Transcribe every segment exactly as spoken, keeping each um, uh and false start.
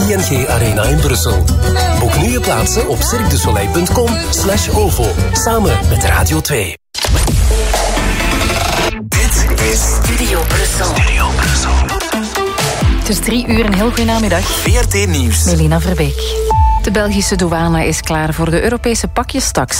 I N G Arena in Brussel. Boek nu je plaatsen op cirquedusoleil.com slash ovo. Samen met Radio twee. Dit is Studio Brussel. Studio Brussel. Het is drie uur, een heel goede namiddag. V R T Nieuws. Melina Verbeek. De Belgische douane is klaar voor de Europese pakjestaks.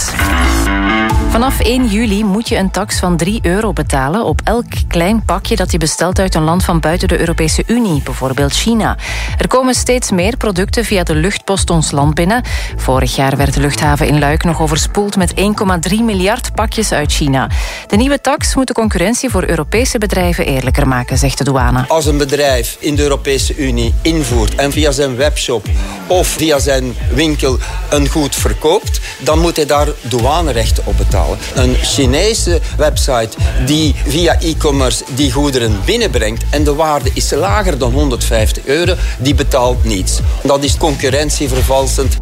Vanaf één juli moet je een tax van drie euro betalen op elk klein pakje dat je bestelt uit een land van buiten de Europese Unie, bijvoorbeeld China. Er komen steeds meer producten via de luchtpost ons land binnen. Vorig jaar werd de luchthaven in Luik nog overspoeld met één komma drie miljard pakjes uit China. De nieuwe tax moet de concurrentie voor Europese bedrijven eerlijker maken, zegt de douane. Als een bedrijf in de Europese Unie invoert en via zijn webshop of via zijn winkel een goed verkoopt, dan moet hij daar douanerechten op betalen. Een Chinese website die via e-commerce die goederen binnenbrengt en de waarde is lager dan honderdvijftig euro, die betaalt niets. Dat is concurrentievervalsend.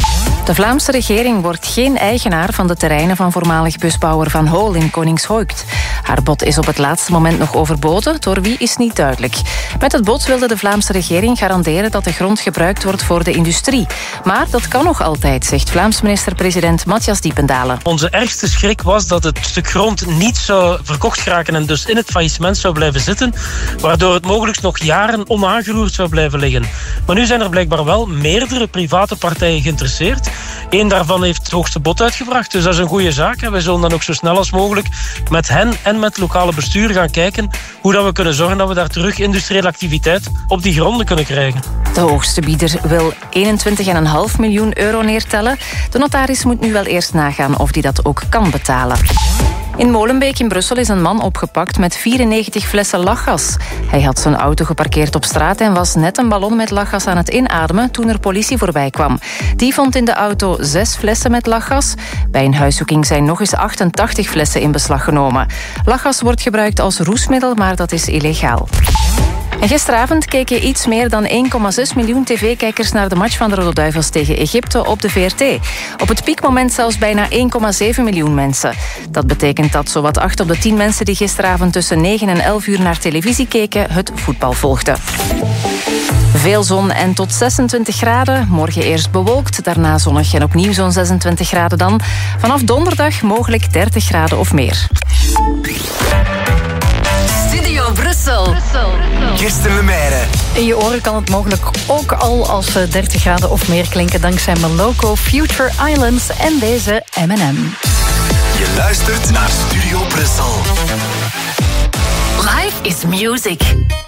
De Vlaamse regering wordt geen eigenaar van de terreinen van voormalig busbouwer Van Hool in Koningshoekt. Haar bod is op het laatste moment nog overboden, door wie is niet duidelijk. Met het bod wilde de Vlaamse regering garanderen dat de grond gebruikt wordt voor de industrie. Maar dat kan nog altijd, zegt Vlaams minister-president Matthias Diependalen. Onze ergste schrik was dat het stuk grond niet zou verkocht geraken en dus in het faillissement zou blijven zitten, waardoor het mogelijk nog jaren onaangeroerd zou blijven liggen. Maar nu zijn er blijkbaar wel meerdere private partijen geïnteresseerd. Eén daarvan heeft het hoogste bod uitgebracht, dus dat is een goede zaak. En wij zullen dan ook zo snel als mogelijk met hen en met het lokale bestuur gaan kijken hoe dat we kunnen zorgen dat we daar terug industriële activiteit op die gronden kunnen krijgen. De hoogste bieder wil eenentwintig komma vijf miljoen euro neertellen. De notaris moet nu wel eerst nagaan of die dat ook kan betalen. In Molenbeek in Brussel is een man opgepakt met vierennegentig flessen lachgas. Hij had zijn auto geparkeerd op straat en was net een ballon met lachgas aan het inademen toen er politie voorbij kwam. Die vond in de auto zes flessen met lachgas. Bij een huiszoeking zijn nog eens achtentachtig flessen in beslag genomen. Lachgas wordt gebruikt als roesmiddel, maar dat is illegaal. En gisteravond keken iets meer dan één komma zes miljoen tv-kijkers naar de match van de Rode Duivels tegen Egypte op de V R T. Op het piekmoment zelfs bijna één komma zeven miljoen mensen. Dat betekent dat zowat acht op de tien mensen die gisteravond tussen negen en elf uur naar televisie keken het voetbal volgden. Veel zon en tot zesentwintig graden. Morgen eerst bewolkt, daarna zonnig en opnieuw zo'n zesentwintig graden dan. Vanaf donderdag mogelijk dertig graden of meer. Studio Brussel. Kirsten Lemaire. In je oren kan het mogelijk ook al als dertig graden of meer klinken dankzij Moloko, Future Islands en deze M en M. Je luistert naar Studio Brussel. Life is music.